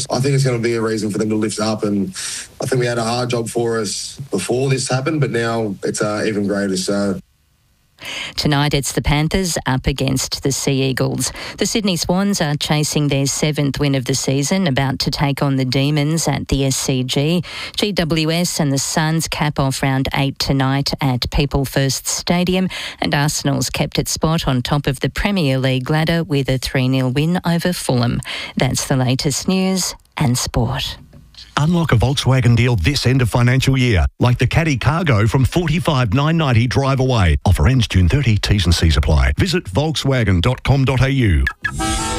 I think it's going to be a reason for them to lift up, and I think we had a hard job for us before this happened, but now it's even greater. So. Tonight it's the Panthers up against the Sea Eagles. The Sydney Swans are chasing their 7th win of the season, about to take on the Demons at the SCG. GWS and the Suns cap off round 8 tonight at People First Stadium, and Arsenal's kept its spot on top of the Premier League ladder with a 3-0 win over Fulham. That's the latest news and sport. Unlock a Volkswagen deal this end of financial year, like the Caddy Cargo from $45,990 drive away. Offer ends June 30, T's and C's apply. Visit volkswagen.com.au.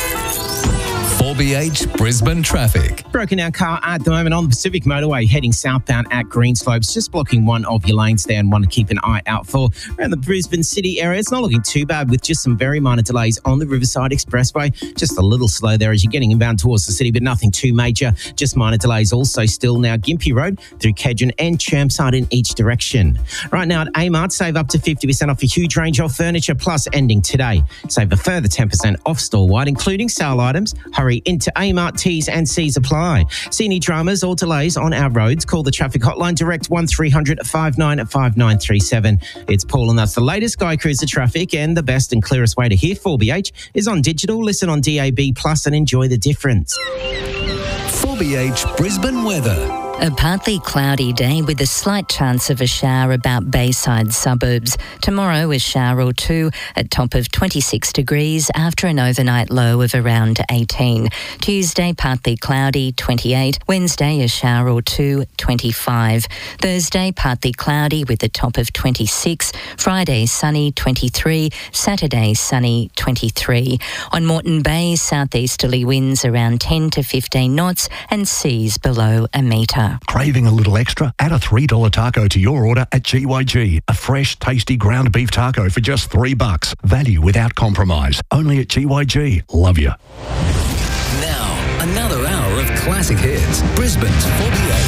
4BH Brisbane traffic. Broken down car at the moment on the Pacific Motorway heading southbound at Greenslopes, just blocking one of your lanes there, and one to keep an eye out for. Around the Brisbane City area, it's not looking too bad with just some very minor delays on the Riverside Expressway. Just a little slow there as you're getting inbound towards the city, but nothing too major. Just minor delays also still now. Gympie Road through Kedron and Chermside in each direction. Right now at Amart, save up to 50% off a huge range of furniture, plus ending today. Save a further 10% off store-wide, including sale items. Hurry into Amart, T's and C's apply. See any dramas or delays on our roads? Call the traffic hotline direct 1300 595937. It's Paul, and that's the latest Sky Cruiser traffic, and the best and clearest way to hear 4BH is on digital. Listen on DAB Plus and enjoy the difference. 4BH Brisbane weather. A partly cloudy day with a slight chance of a shower about Bayside suburbs. Tomorrow, a shower or two at top of 26 degrees after an overnight low of around 18. Tuesday, partly cloudy, 28. Wednesday, a shower or two, 25. Thursday, partly cloudy with a top of 26. Friday, sunny, 23. Saturday, sunny, 23. On Moreton Bay, southeasterly winds around 10 to 15 knots and seas below a metre. Craving a little extra? Add a $3 taco to your order at GYG. A fresh, tasty ground beef taco for just $3. Value without compromise. Only at GYG. Love you. Now, another hour of classic hits. Brisbane's 4BH